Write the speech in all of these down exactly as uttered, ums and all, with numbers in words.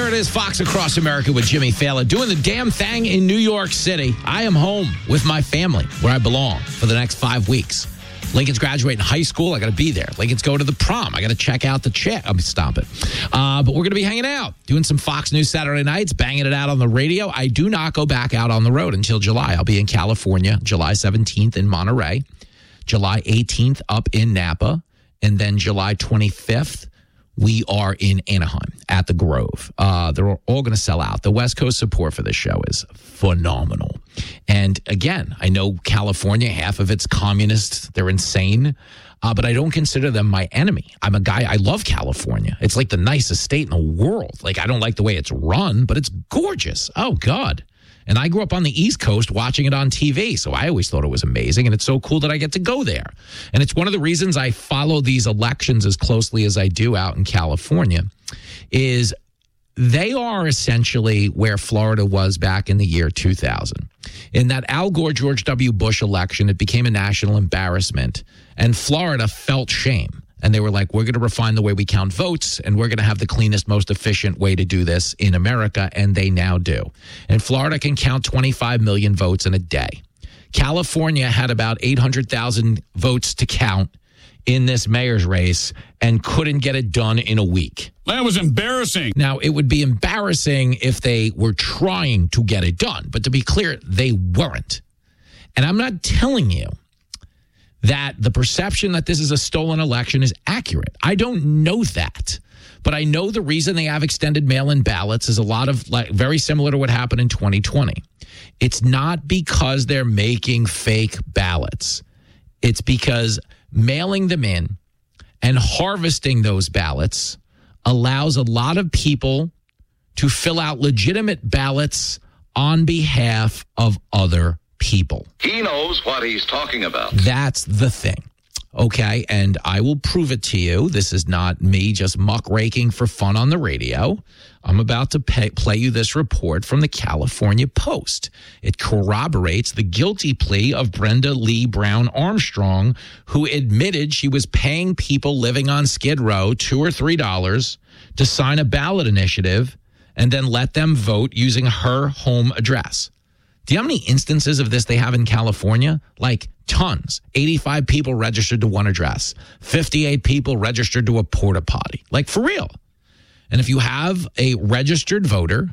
Here it is, Fox Across America with Jimmy Fallon, doing the damn thing in New York City. I am home with my family, where I belong, for the next five weeks. Lincoln's graduating high school. I got to be there. Lincoln's go to the prom. I got to check out the chick. I'll stop it. Uh, but we're going to be hanging out, doing some Fox News Saturday nights, banging it out on the radio. I do not go back out on the road until July. I'll be in California, July seventeenth in Monterey, July eighteenth up in Napa, and then July twenty-fifth, we are in Anaheim at the Grove. Uh, they're all going to sell out. The West Coast support for this show is phenomenal. And again, I know California, half of it's communist. They're insane. Uh, but I don't consider them my enemy. I'm a guy, I love California. It's like the nicest state in the world. Like, I don't like the way it's run, but it's gorgeous. Oh, God. And I grew up on the East Coast watching it on T V, so I always thought it was amazing, and it's so cool that I get to go there. And it's one of the reasons I follow these elections as closely as I do out in California, is they are essentially where Florida was back in the year two thousand. In that Al Gore, George W. Bush election, it became a national embarrassment, and Florida felt shame. And they were like, we're going to refine the way we count votes, and we're going to have the cleanest, most efficient way to do this in America, and they now do. And Florida can count twenty-five million votes in a day. California had about eight hundred thousand votes to count in this mayor's race and couldn't get it done in a week. That was embarrassing. Now, it would be embarrassing if they were trying to get it done. But to be clear, they weren't. And I'm not telling you that the perception that this is a stolen election is accurate. I don't know that. But I know the reason they have extended mail-in ballots is a lot of, like, very similar to what happened in twenty twenty. It's not because they're making fake ballots. It's because mailing them in and harvesting those ballots allows a lot of people to fill out legitimate ballots on behalf of other people. He knows what he's talking about. That's the thing. Okay, and I will prove it to you. This is not me just muckraking for fun on the radio. I'm about to pay, play you this report from the California Post. It corroborates the guilty plea of Brenda Lee Brown Armstrong, who admitted she was paying people living on Skid Row two or three dollars to sign a ballot initiative and then let them vote using her home address. Do you know how many instances of this they have in California? Like tons. eighty-five people registered to one address. fifty-eight people registered to a porta potty. Like, for real. And if you have a registered voter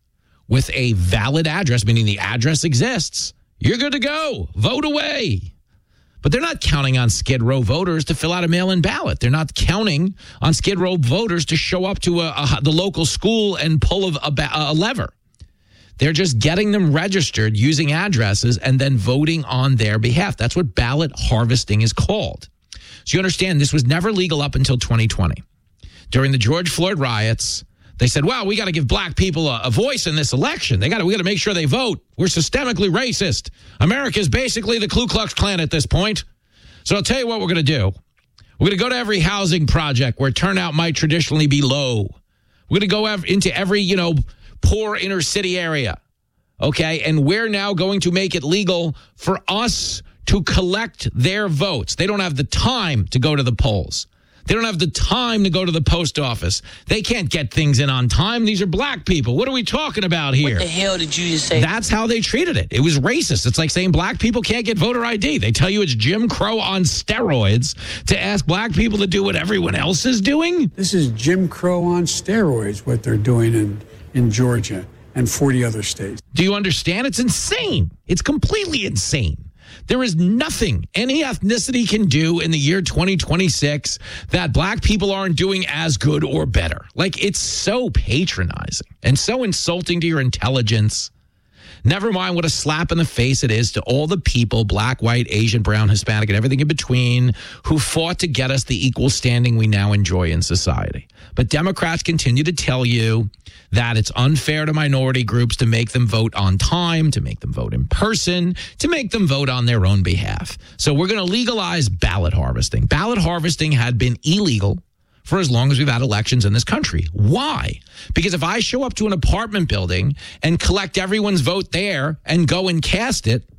with a valid address, meaning the address exists, you're good to go. Vote away. But they're not counting on Skid Row voters to fill out a mail-in ballot. They're not counting on Skid Row voters to show up to a, a, the local school and pull a, a, a lever. They're just getting them registered using addresses and then voting on their behalf. That's what ballot harvesting is called. So you understand, this was never legal up until twenty twenty. During the George Floyd riots, they said, well, we got to give black people a, a voice in this election. They got to, we got to make sure they vote. We're systemically racist. America is basically the Ku Klux Klan at this point. So I'll tell you what we're going to do. We're going to go to every housing project where turnout might traditionally be low. We're going to go ev- into every, you know, poor inner city area, okay? And we're now going to make it legal for us to collect their votes. They don't have the time to go to the polls. They don't have the time to go to the post office. They can't get things in on time. These are black people. What are we talking about here? What the hell did you just say? That's how they treated it. It was racist. It's like saying black people can't get voter I D. They tell you it's Jim Crow on steroids to ask black people to do what everyone else is doing. This is Jim Crow on steroids, what they're doing in in Georgia and forty other states. Do you understand? It's insane. It's completely insane. There is nothing any ethnicity can do in the year twenty twenty-six that black people aren't doing as good or better. Like, it's so patronizing and so insulting to your intelligence. Never mind what a slap in the face it is to all the people, black, white, Asian, brown, Hispanic, and everything in between, who fought to get us the equal standing we now enjoy in society. But Democrats continue to tell you that it's unfair to minority groups to make them vote on time, to make them vote in person, to make them vote on their own behalf. So we're going to legalize ballot harvesting. Ballot harvesting had been illegal for as long as we've had elections in this country. Why? Because if I show up to an apartment building and collect everyone's vote there and go and cast it,